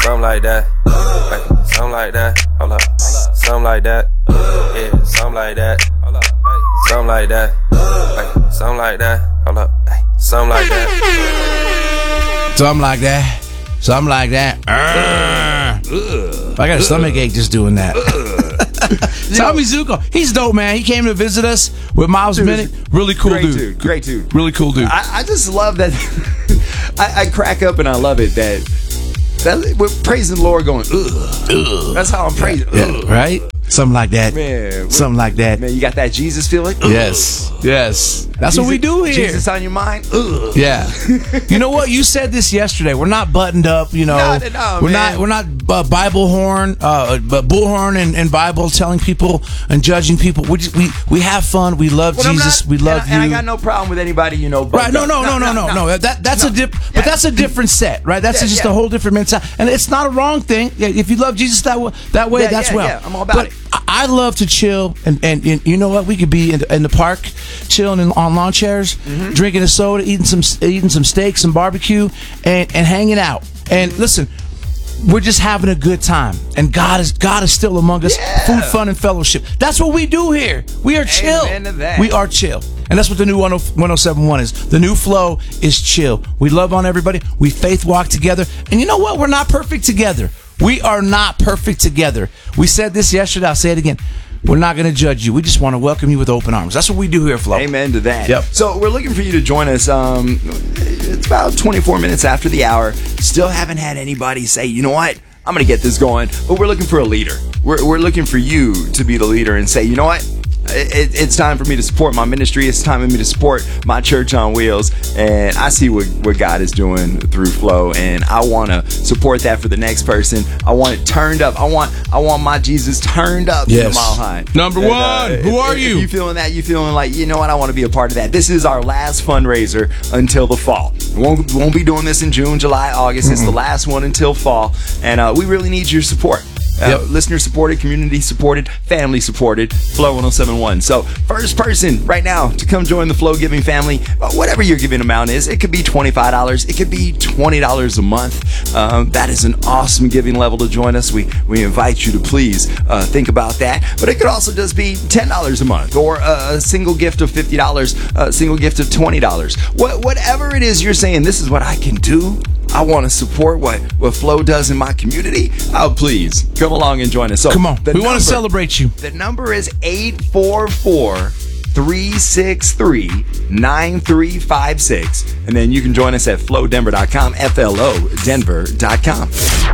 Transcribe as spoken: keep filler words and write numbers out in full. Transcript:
something like that. Hey, something like that. Hold up. Something like that. Yeah, something like that. Hold up. Hey, something like that. Hey, something like that. Hold up. Hey, something like that. Something like that. Something like that. Uh, I got a stomach ache just doing that. Tommy Zuko, he's dope, man. He came to visit us with Miles Dude, Bennett. Really cool great dude. dude. Great dude. Really cool dude. I, I just love that. I, I crack up and I love it that, that we're praising the Lord going, ugh. Ugh. That's how I'm praising. Yeah, Ugh. right? Something like that. Man. Something like that. Man, you got that Jesus feeling? Ugh. Yes. Yes. That's Jesus, what we do here. Jesus on your mind? Ugh. Yeah. You know what? You said this yesterday. We're not buttoned up, you know. No, no, no, we're man. not we're not uh, Bible horn, uh, but bullhorn and, and Bible telling people and judging people. We just, we we have fun. We love Well, I'm Jesus. not- we love and I, you. And I got no problem with anybody, you know. Right? No, no, no, no, no, no. That that's No. a dip, Yeah. but that's a different set, right? That's Yeah, just yeah. a whole different mentality, and it's not a wrong thing. Yeah, if you love Jesus that way, that way, Yeah, that's yeah, well. yeah. I'm all about but it. I, I love to chill, and, and and you know what? We could be in the, in the park, chilling in, on lawn chairs, Mm-hmm. drinking a soda, eating some eating some steaks, some barbecue, and and hanging out. And listen. We're just having a good time, and God is God is still among us. Yeah. Food, fun, and fellowship. That's what we do here. We are chill. Amen to that. We are chill, and that's what the new one oh seven point one is. The new flow is chill. We love on everybody. We faith walk together, and you know what? We're not perfect together. We are not perfect together. We said this yesterday. I'll say it again. We're not going to judge you. We just want to welcome you with open arms. That's what we do here, Flo. Amen to that. Yep. So we're looking for you to join us. Um, it's about twenty-four minutes after the hour. Still haven't had anybody say, you know what? I'm going to get this going. But we're looking for a leader. We're, we're looking for you to be the leader and say, you know what? It, it's time for me to support my ministry. It's time for me to support my church on wheels. And I see what, what God is doing through Flow. And I want to support that for the next person. I want it turned up. I want I want my Jesus turned up in Yes. the Mile High. Number And, one, if- who are if- you? If you feeling that, you feeling like, you know what, I want to be a part of that. This is our last fundraiser until the fall. We won't, we won't be doing this in June, July, August. Mm-hmm. It's the last one until fall. And uh, we really need your support. Uh, Yep. Listener supported, community supported, family supported, Flow one oh seven point one. So first person right now to come join the Flow Giving family, uh, whatever your giving amount is, it could be twenty-five dollars, it could be twenty dollars a month. Um, that is an awesome giving level to join us. We we invite you to please uh, think about that. But it could also just be ten dollars a month, or a, a single gift of fifty dollars, a single gift of twenty dollars. What, whatever it is you're saying, this is what I can do. I want to support what, what Flow does in my community. Oh, please come along and join us. So Come on. the We want number- to celebrate you. The number is eight four four, three six three, nine three five six. And then you can join us at flow denver dot com, F L O Denver dot com.